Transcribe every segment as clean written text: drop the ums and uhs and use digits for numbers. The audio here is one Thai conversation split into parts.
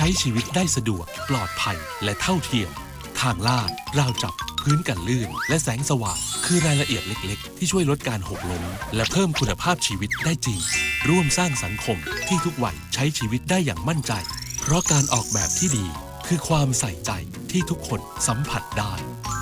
ช้ชีวิตได้สะดวกปลอดภัยและเท่าเทียมทางลาดราวจับพื้นกันลื่นและแสงสว่างคือรายละเอียดเล็กๆที่ช่วยลดการหกล้มและเพิ่มคุณภาพชีวิตได้จริงร่วมสร้างสังคมที่ทุกวัยใช้ชีวิตได้อย่างมั่นใจเพราะการออกแบบที่ดีคือความใส่ใจที่ทุกคนสัมผัสได้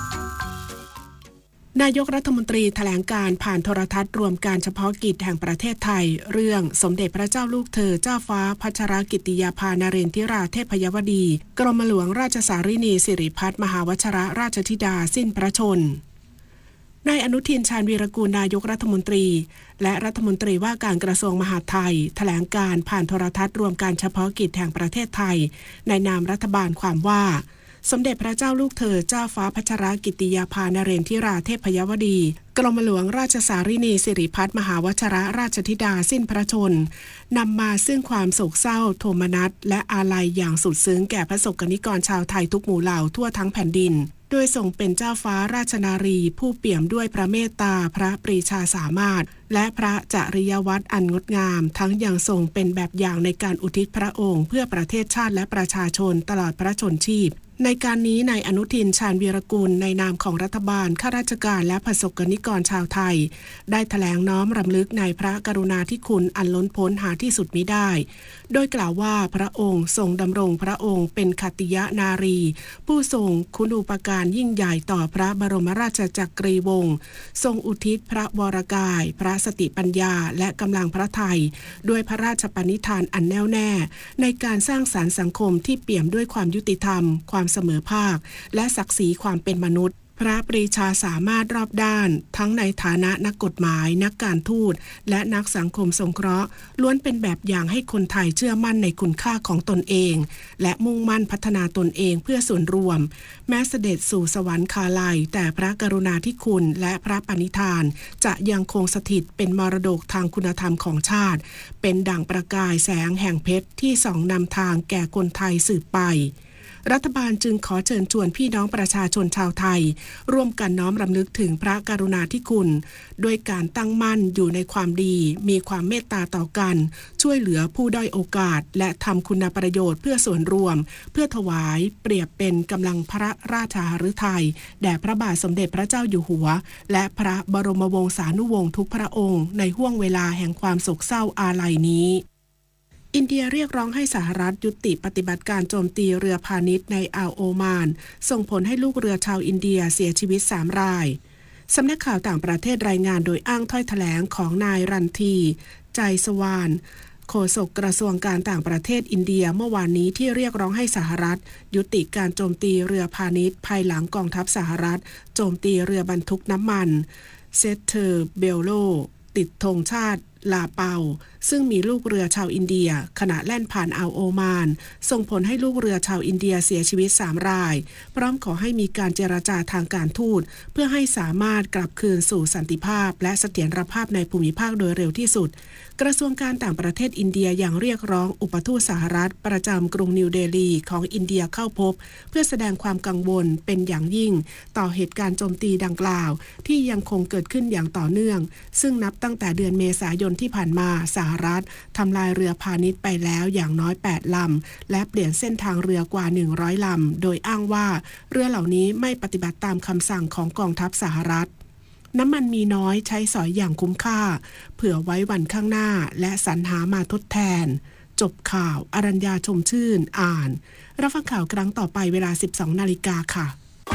นายกรัฐมนตรีแถลงการผ่านโทรทัศน์รวมการเฉพาะกิจแห่งประเทศไทยเรื่องสมเด็จพระเจ้าลูกเธอเจ้าฟ้าพัชรกิติยาภานเรนทิราเทพยวดีกรมหลวงราชสารินีสิริพัฒน์มหาวชิรราชธิดาสิ้นพระชนม์นายอนุทินชาญวีรกูลนายกรัฐมนตรีและรัฐมนตรีว่าการกระทรวงมหาดไทยแถลงการผ่านโทรทัศน์รวมการเฉพาะกิจแห่งประเทศไทยในนามรัฐบาลความว่าสมเด็จพระเจ้าลูกเธอเจ้าฟ้าพัชรกิติยาภานเรนทิราเทพยวดีกรมหลวงราชสารินีสิริพัฒน์มหาวชิรราชธิดาสิ้นพระชนม์นำมาซึ่งความโศกเศร้าโทมนัสและอาลัยอย่างสุดซึ้งแก่พระสกนิกรชาวไทยทุกหมู่เหล่าทั่วทั้งแผ่นดินโดยทรงเป็นเจ้าฟ้าราชนารีผู้เปี่ยมด้วยพระเมตตาพระปรีชาสามารถและพระจริยวัตรอันงดงามทั้งยังทรงเป็นแบบอย่างในการอุทิศพระองค์เพื่อประเทศชาติและประชาชนตลอดพระชนชีพในการนี้นายอนุทินชาญวีรกูลในนามของรัฐบาลข้าราชการและประสบกนิกรชาวไทยได้แถลงน้อมรำลึกในพระกรุณาธิคุณอันล้นพ้นหาที่สุดมิได้โดยกล่าวว่าพระองค์ทรงดำรงพระองค์เป็นขัตติยนารีผู้ทรงคุณูปการยิ่งใหญ่ต่อพระบรมราชจักรีวงศ์ทรงอุทิศพระวรกายพระสติปัญญาและกำลังพระทัยด้วยพระราชปณิธานอันแน่วแน่ในการสร้างสรรค์สังคมที่เปี่ยมด้วยความยุติธรรมความเสมอภาคและศักดิ์ศรีความเป็นมนุษย์พระปรีชาสามารถรอบด้านทั้งในฐานะนักกฎหมายนักการทูตและนักสังคมสงเคราะห์ล้วนเป็นแบบอย่างให้คนไทยเชื่อมั่นในคุณค่าของตนเองและมุ่งมั่นพัฒนาตนเองเพื่อส่วนรวมแม้เสด็จสู่สวรรคาลัยแต่พระกรุณาธิคุณและพระปณิธานจะยังคงสถิตเป็นมรดกทางคุณธรรมของชาติเป็นดั่งประกายแสงแห่งเพชรที่ส่องนำทางแก่คนไทยสืบไปรัฐบาลจึงขอเชิญชวนพี่น้องประชาชนชาวไทยร่วมกันน้อมรำลึกถึงพระกรุณาธิคุณด้วยการตั้งมั่นอยู่ในความดีมีความเมตตาต่อกันช่วยเหลือผู้ด้อยโอกาสและทำคุณประโยชน์เพื่อส่วนรวมเพื่อถวายเปรียบเป็นกำลังพระราชาฤทัยแด่พระบาทสมเด็จพระเจ้าอยู่หัวและพระบรมวงศานุวงศ์ทุกพระองค์ในห้วงเวลาแห่งความโศกเศร้าอาลัยนี้อินเดียเรียกร้องให้สหรัฐยุติปฏิบัติการโจมตีเรือพาณิชย์ในอ่าวโอมานส่งผลให้ลูกเรือชาวอินเดียเสียชีวิต3 รายสำนักข่าวต่างประเทศรายงานโดยอ้างถ้อยแถลงของนายรันทีใจสวานโฆษกกระทรวงการต่างประเทศอินเดียเมื่อวานนี้ที่เรียกร้องให้สหรัฐยุติการโจมตีเรือพาณิชย์ภายหลังกองทัพสหรัฐโจมตีเรือบรรทุกน้ำมันเซเทอร์เบลโลติดธงชาติลาเปาซึ่งมีลูกเรือชาวอินเดียขณะแล่นผ่านอ่าวโอมานส่งผลให้ลูกเรือชาวอินเดียเสียชีวิต3 รายพร้อมขอให้มีการเจรจาทางการทูตเพื่อให้สามารถกลับคืนสู่สันติภาพและเสถียรภาพในภูมิภาคโดยเร็วที่สุดกระทรวงการต่างประเทศอินเดียยังเรียกร้องอุปทูตสหรัฐประจำกรุงนิวเดลีของอินเดียเข้าพบเพื่อแสดงความกังวลเป็นอย่างยิ่งต่อเหตุการณ์โจมตีดังกล่าวที่ยังคงเกิดขึ้นอย่างต่อเนื่องซึ่งนับตั้งแต่เดือนเมษายนที่ผ่านมาสหรัฐทำลายเรือพาณิชย์ไปแล้วอย่างน้อย8 ลำและเปลี่ยนเส้นทางเรือกว่า100 ลำโดยอ้างว่าเรือเหล่านี้ไม่ปฏิบัติตามคำสั่งของกองทัพสหรัฐน้ำมันมีน้อยใช้สอยอย่างคุ้มค่าเผื่อไว้วันข้างหน้าและสรรหามาทดแทนจบข่าวอรัญญาชมชื่นอ่านรับฟังข่าวครั้งต่อไปเวลา 12:00 น.ค่ะ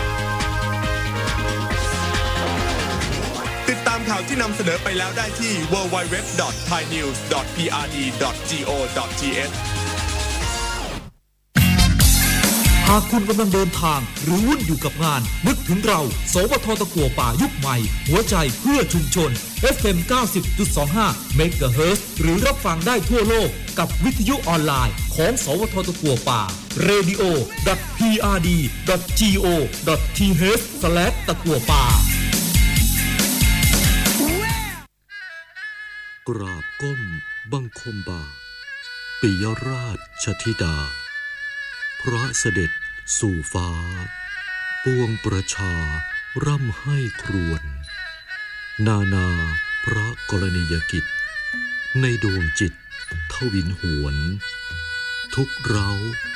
ติดตามข่าวที่นำเสนอไปแล้วได้ที่ www.thainews.prd.go.th หากคุณกำลังเดินทางหรือวุ่นอยู่กับงานนึกถึงเราสวทตะกั่วป่ายุคใหม่หัวใจเพื่อชุมชน FM 90.25 เมกะเฮิรตซ์หรือรับฟังได้ทั่วโลกกับวิทยุออนไลน์ของสวทตะกั่วป่า radio.prd.go.th ตะกั่วป่ากราบก้มบังคมบาทปิยราชธิดาพระเสด็จสู่ฟ้าปวงประชาร่ำให้ครวญนาพระกรณียกิจในดวงจิตทวินหวนทุกเรา